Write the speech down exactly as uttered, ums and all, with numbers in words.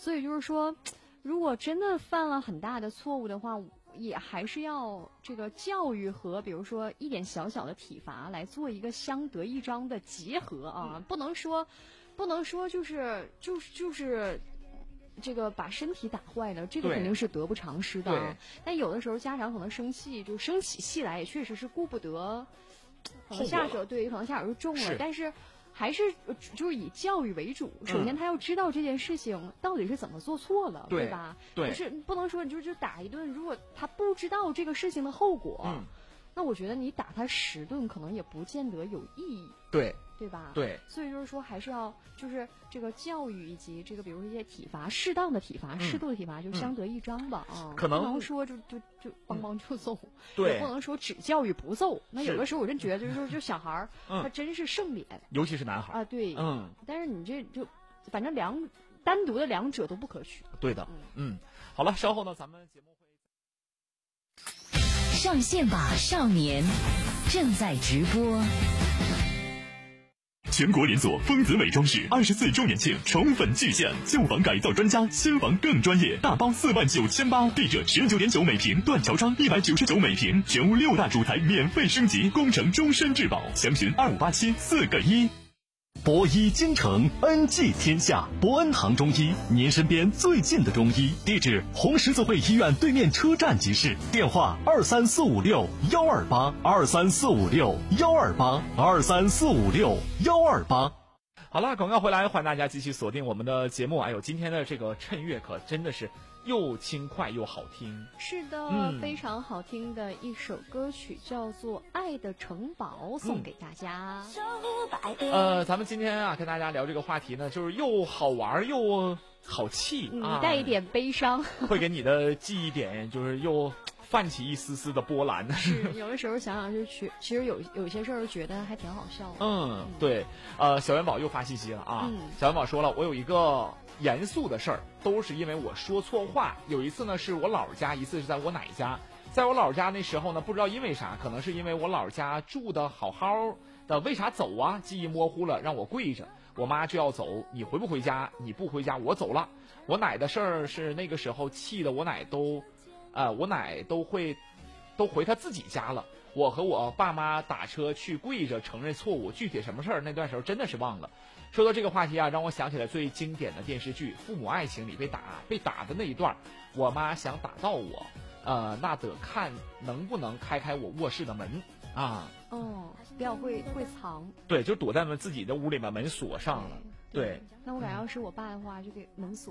所以就是说，如果真的犯了很大的错误的话，也还是要这个教育和比如说一点小小的体罚来做一个相得益彰的结合啊，嗯、不能说，不能说就是就是就是这个把身体打坏了，这个肯定是得不偿失的啊。但有的时候家长可能生气，就生起气来，也确实是顾不得，可能下手对，可能下手就重了，但是。还是就是以教育为主，首先他要知道这件事情到底是怎么做错了，嗯、对吧？ 对， 不是不能说就就打一顿，如果他不知道这个事情的后果，嗯、那我觉得你打他十顿可能也不见得有意义。 对。 对吧？ 对， 所以就是说，还是要就是这个教育以及这个，比如说一些体罚，适当的体罚，嗯、适度的体罚，就相得益彰吧啊。 可能不能说就就就帮帮就揍， 对， 也不能说只教育不揍。那有的时候我真觉得，就是说，就小孩儿， 嗯、 他真是圣脸， 尤其是男孩啊，对， 嗯。 但是你这就反正两单独的两者都不可取。 对的，嗯，嗯好了，稍后呢，咱们节目会上线吧，少年正在直播。 全国连锁丰子美装饰二十四周年庆宠粉巨献，旧房改造专家，新房更专业，大包四万九千八，地热十九点九每平，断桥窗一百九十九每平，全屋六大主台免费升级，工程终身质保，详询二五八七四个一。博医京城，恩济天下，博恩堂中医，您身边最近的中医。地址：红十字会医院对面车站集市。电话：二三四五六幺二八，二三四五六幺二八，二三四五六幺二八。 好了，广告回来，欢迎大家继续锁定我们的节目。哎呦，今天的这个衬乐可真的是又轻快又好听。 是的、 嗯、 非常好听的一首歌曲，叫做《爱的城堡》，送给大家、 嗯、呃，咱们今天啊跟大家聊这个话题呢，就是又好玩又好气、 嗯、 啊， 带一点悲伤， 会给你的记忆点就是又泛起一丝丝的波澜。 是有的时候想想就去，其实有有些事儿觉得还挺好笑的。 嗯，对，呃，小元宝又发信息了啊，嗯、小元宝说了，我有一个严肃的事儿，都是因为我说错话。有一次呢是我姥家，一次是在我奶家。在我姥家那时候呢，不知道因为啥，可能是因为我姥家住的好好的，为啥走啊？记忆模糊了，让我跪着。我妈就要走，你回不回家？你不回家，我走了。我奶的事儿是那个时候气的，我奶都，呃，我奶都会，都回她自己家了。我和我爸妈打车去跪着承认错误，具体什么事儿那段时候真的是忘了。说到这个话题啊，让我想起来最经典的电视剧《父母爱情》里被打被打的那一段，我妈想打到我，呃，那得看能不能开开我卧室的门啊。 哦，比较会会藏。 对，就躲在自己的屋里面，门锁上了。对， 对那我感觉要是我爸的话，就给门锁。